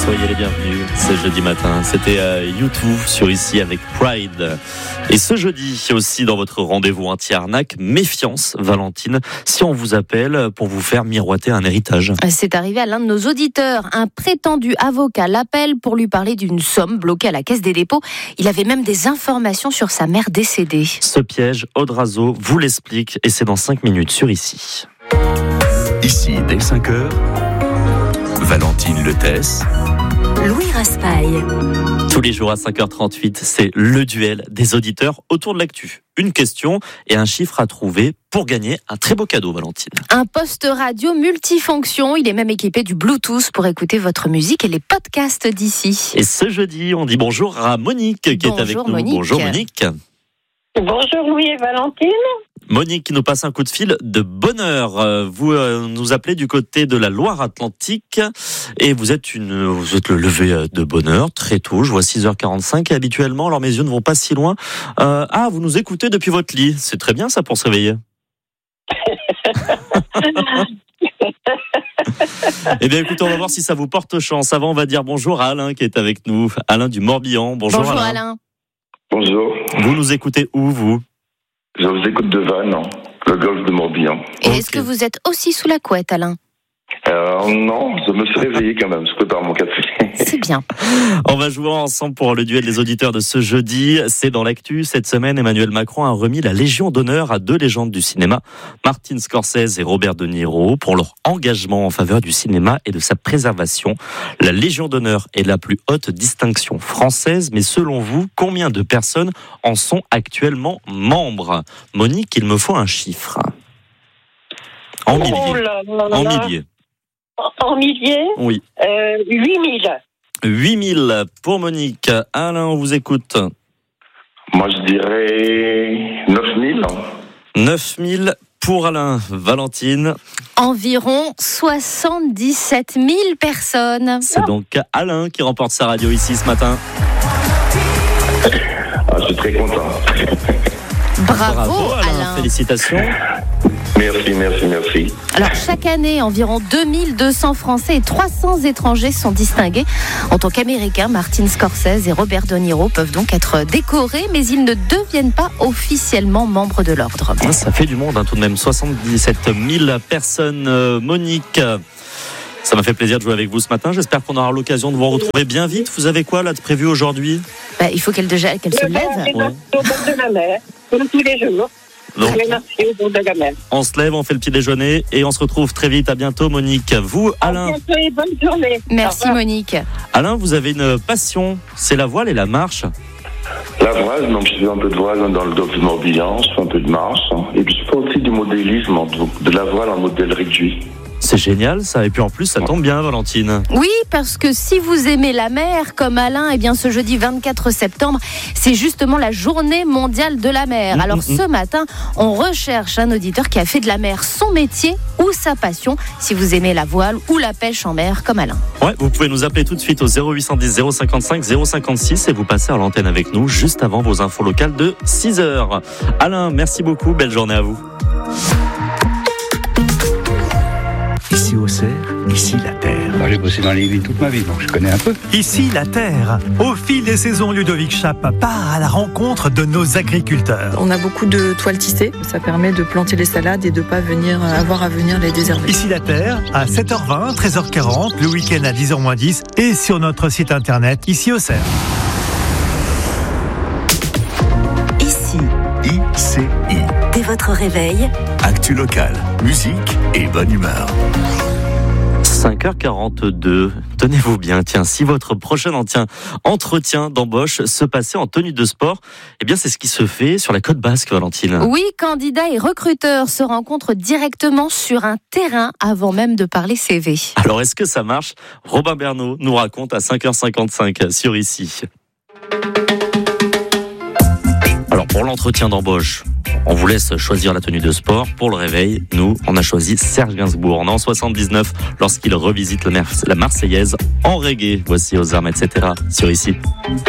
Soyez les bienvenus, c'est jeudi matin. C'était U2 sur Ici avec Pride. Et ce jeudi aussi dans votre rendez-vous anti-arnaque, méfiance, Valentine, si on vous appelle pour vous faire miroiter un héritage. C'est arrivé à l'un de nos auditeurs. Un prétendu avocat l'appelle pour lui parler d'une somme bloquée à la Caisse des dépôts. Il avait même des informations sur sa mère décédée. Ce piège, Audrazo vous l'explique et c'est dans 5 minutes sur Ici. Ici, dès 5h, Valentine Letès, Louis Raspail. Tous les jours à 5h38, c'est le duel des auditeurs autour de l'actu. Une question et un chiffre à trouver pour gagner un très beau cadeau, Valentine. Un poste radio multifonction. Il est même équipé du Bluetooth pour écouter votre musique et les podcasts d'ici. Et ce jeudi, on dit bonjour à Monique qui est avec nous. Monique. Bonjour Monique. Bonjour Louis et Valentine. Monique qui nous passe un coup de fil de bonheur. Vous nous appelez du côté de la Loire-Atlantique et vous êtes le lever de bonheur très tôt. Je vois 6h45 et habituellement, alors mes yeux ne vont pas si loin. Vous nous écoutez depuis votre lit. C'est très bien ça pour se réveiller. Eh bien écoutez, on va voir si ça vous porte chance. Avant, on va dire bonjour à Alain qui est avec nous. Alain du Morbihan. Bonjour Alain. Bonjour. Vous nous écoutez où, vous ? Je vous écoute de Vannes, le golfe de Morbihan. Et Est-ce que vous êtes aussi sous la couette, Alain ? Non, je me suis réveillé quand même, je prépare mon café. C'est bien. On va jouer ensemble pour le duel des auditeurs de ce jeudi. C'est dans l'actu. Cette semaine, Emmanuel Macron a remis la Légion d'honneur à 2 légendes du cinéma, Martin Scorsese et Robert De Niro, pour leur engagement en faveur du cinéma et de sa préservation. La Légion d'honneur est la plus haute distinction française, mais selon vous, combien de personnes en sont actuellement membres ? Monique, il me faut un chiffre. En milliers. En milliers. En milliers ? Oui. 8000. 8000 pour Monique. Alain, on vous écoute. Moi, je dirais 9000. 9000 pour Alain. Valentine. Environ 77 000 personnes. C'est donc Alain qui remporte sa radio ici ce matin. Je suis très content. Bravo Alain. Félicitations. Merci. Alors chaque année, environ 2200 Français et 300 étrangers sont distingués. En tant qu'Américains, Martin Scorsese et Robert De Niro peuvent donc être décorés, mais ils ne deviennent pas officiellement membres de l'ordre. Ça fait du monde, tout de même. 77 000 personnes. Monique, ça m'a fait plaisir de jouer avec vous ce matin. J'espère qu'on aura l'occasion de vous retrouver bien vite. Vous avez quoi là de prévu aujourd'hui ? Il faut qu'elle se lève. Au bord de la mer, comme tous les jours. Donc, au bord de la mer. On se lève, on fait le petit déjeuner et on se retrouve très vite. À bientôt, Monique. Vous, Alain. À bientôt et bonne journée. Merci, Monique. Alain, vous avez une passion, c'est la voile et la marche. La voile, donc je fais un peu de voile dans le golfe de Morbihan, je fais un peu de marche. Et puis je fais aussi du modélisme, donc de la voile en modèle réduit. C'est génial ça, et puis en plus ça tombe bien, Valentine. Oui, parce que si vous aimez la mer comme Alain, ce jeudi 24 septembre, c'est justement la journée mondiale de la mer. Alors ce matin, on recherche un auditeur qui a fait de la mer son métier ou sa passion, si vous aimez la voile ou la pêche en mer comme Alain. Ouais, vous pouvez nous appeler tout de suite au 0810 055 056 et vous passez à l'antenne avec nous juste avant vos infos locales de 6h. Alain, merci beaucoup, belle journée à vous. ici Auxerre, ici la Terre. J'ai bossé dans les villes toute ma vie, donc je connais un peu. Ici la Terre. Au fil des saisons, Ludovic Chape part à la rencontre de nos agriculteurs. On a beaucoup de toiles tissées, ça permet de planter les salades et de ne pas avoir à venir les désherber. Ici la Terre, à 7h20, 13h40, le week-end à 10h-10 et sur notre site internet, ici Auxerre. Ici. ICI. Dès votre réveil. Actu locale, musique et bonne humeur. 5h42, tenez-vous bien, tiens, si votre prochain entretien d'embauche se passait en tenue de sport, c'est ce qui se fait sur la côte basque, Valentine. Oui, candidats et recruteurs se rencontrent directement sur un terrain avant même de parler CV. Alors, est-ce que ça marche ? Robin Bernot nous raconte à 5h55 sur Ici. Alors, pour l'entretien d'embauche, on vous laisse choisir la tenue de sport. Pour le réveil, nous, on a choisi Serge Gainsbourg en 79 lorsqu'il revisite la Marseillaise en reggae. Voici aux armes, etc. sur Ici.